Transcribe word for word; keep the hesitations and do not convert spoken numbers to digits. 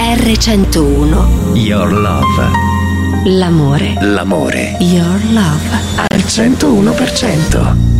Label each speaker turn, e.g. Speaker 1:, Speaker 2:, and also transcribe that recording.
Speaker 1: erre centouno.
Speaker 2: Your love.
Speaker 1: L'amore.
Speaker 2: L'amore.
Speaker 1: Your love.
Speaker 2: Al centouno per cento.